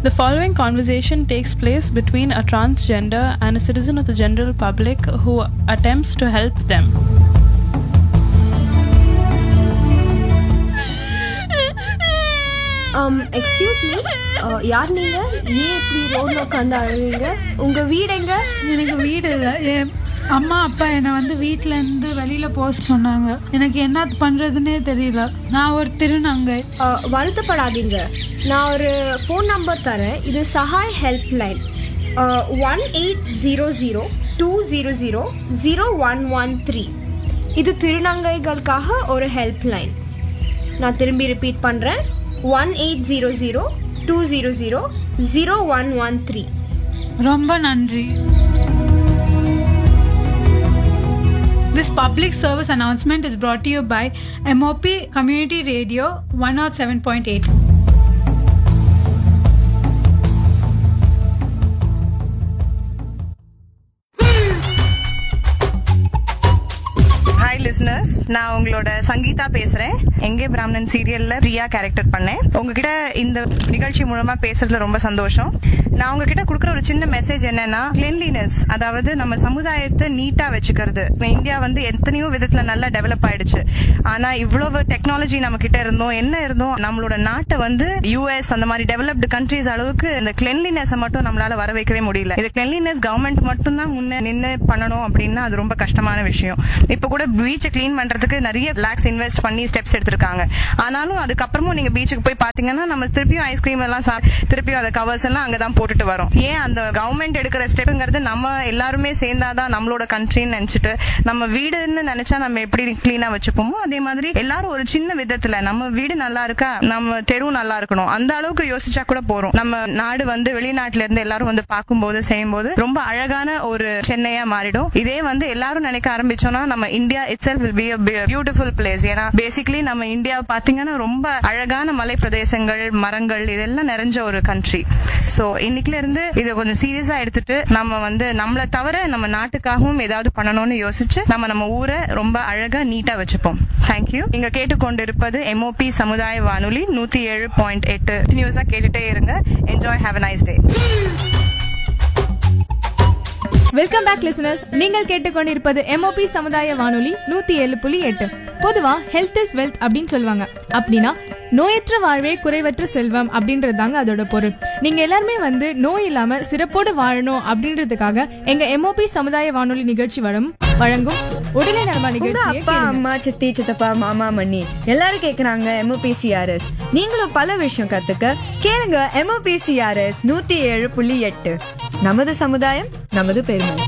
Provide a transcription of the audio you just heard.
The following conversation takes place between a transgender and a citizen of the general public who attempts to help them. Excuse me, யார் நீங்க? ஏன் இப்படி ரோட்ல உட்காந்து அழுவீங்க? உங்க வீடு எங்க? எனக்கு வீடு இல்லை. என் அம்மா அப்பா என்னை வீட்டிலேருந்து வெளியில் போக சொன்னாங்க. எனக்கு என்ன பண்ணுறதுன்னே தெரியல. நான் ஒரு திருநங்கை. வருத்தப்படாதீங்க, நான் ஒரு ஃபோன் நம்பர் தரேன். இது சஹாய் ஹெல்ப் லைன் 1800-200-0113. இது திருநங்கைகளுக்காக ஒரு ஹெல்ப் லைன். நான் திரும்பி ரிப்பீட் பண்ணுறேன், 1800-200-0113. ரொம்ப நன்றி. This public service announcement is brought to you by MOP Community Radio 107.8. Listeners, நான் உங்களோட சங்கீதா பேசுறேன். எங்கே பிராமணன் சீரியல்ல பிரியா கேரக்டர் பண்ணேன். உங்ககிட்ட இந்த நிகழ்ச்சி மூலமா பேசுறதுல ரொம்ப சந்தோஷம். நான் உங்ககிட்ட கொடுக்குற ஒரு சின்ன மெசேஜ் என்னன்னா, கிளென்லினஸ், அதாவது நம்ம சமுதாயத்தை நீட்டா வச்சுக்கிறது. இந்தியா எத்தனையோ விதத்துல நல்லா டெவலப் ஆயிடுச்சு. ஆனா இவ்வளவு டெக்னாலஜி நம்ம கிட்ட இருந்தோம் நம்மளோட நாட்டை யூஎஸ் அந்த மாதிரி டெவலப்டு கண்ட்ரீஸ் அளவுக்கு இந்த கிளென்லினஸ் மட்டும் நம்மளால வர வைக்கவே முடியல. இது கிளென்லினஸ் கவர்மெண்ட் மட்டும் தான் முன்ன நின்று பண்ணணும் அப்படின்னா அது ரொம்ப கஷ்டமான விஷயம். இப்ப கூட பீச்சை கிளீன் பண்றதுக்கு நிறைய லாக்ஸ் இன்வெஸ்ட் பண்ணி ஸ்டெப்ஸ் எடுத்திருக்காங்க. ஆனாலும் அதுக்கப்புறமும் நீங்க பீச்சுக்கு போய் பாத்தீங்கன்னா நம்ம திருப்பியும் ஐஸ்கிரீம் எல்லாம் திருப்பியும் அந்த கவர்ஸ் எல்லாம் அங்கதான் போட்டுட்டு வரோம். ஏன் அந்த கவர்மெண்ட் எடுக்கிற ஸ்டெப்ங்கிறது நம்ம எல்லாருமே சேர்ந்தாதான் நம்மளோட கண்ட்ரின்னு நினைச்சிட்டு நம்ம வீடுன்னு நினைச்சா நம்ம எப்படி கிளீனா வச்சுப்போமோ அதே மாதிரி எல்லாரும் ஒரு சின்ன விதத்துல நம்ம வீடு நல்லா இருக்கா, நம்ம தெரு நல்லா இருக்கணும், அந்த அளவுக்கு யோசிச்சா கூட போறோம். நம்ம நாடு வெளிநாட்டுல இருந்து எல்லாரும் பார்க்கும்போது செய்யும்போது ரொம்ப அழகான ஒரு சென்னையா மாறிடும். இதே எல்லாரும் நினைக்க ஆரம்பிச்சோம்னா நம்ம India itself will be a beautiful place. ஏன்னா பேசிக்கலி நம்ம இந்தியா பாத்தீங்கன்னா ரொம்ப அழகான மலை பிரதேசங்கள், மரங்கள் இதெல்லாம் நிறைஞ்ச ஒரு கண்ட்ரி. சோ இன்னைக்குல இருந்து இதை கொஞ்சம் சீரியஸா எடுத்துட்டு நம்ம நம்மளை தவிர நம்ம நாட்டுக்காகவும் ஏதாவது பண்ணணும்னு யோசிச்சு நம்ம ஊரை ரொம்ப அழகா நீட்டா வச்சுப்போம். தேங்க்யூ. நீங்க கேட்டுக்கொண்டு இருப்பது MOP சமுதாய வானொலி 107.8. நியூஸா கேட்டுட்டே இருங்க. Enjoy. Have a nice day. Welcome back listeners. நீங்கள் கேட்டுக்கொண்டிருப்பது MOP சமுதாய வானொலி 107.8. பொதுவா ஹெல்த் இஸ் வெல்த் அப்படின்னு சொல்லுவாங்க. அப்படின்னா நோயற்ற வாழ்வே குறைவற்ற செல்வம் அப்படின்றது தாங்க அதோட பொருள். நீங்க எல்லாருமே நோய் இல்லாம சிறப்போடு வாழணும் அப்படின்றதுக்காக எங்க MOP சமுதாய வானொலி நிகழ்ச்சி வழங்கும் உடனே நடமா நிகழ்ச்சி. அப்பா அம்மா சித்தி சித்தப்பா மாமா மண்ணி எல்லாரும் கேக்குறாங்க MOP CRS. நீங்களும் பல விஷயம் கத்துக்க கேளுங்க MOP CRS 107.8. நமது சமுதாயம் நமது பெருமை.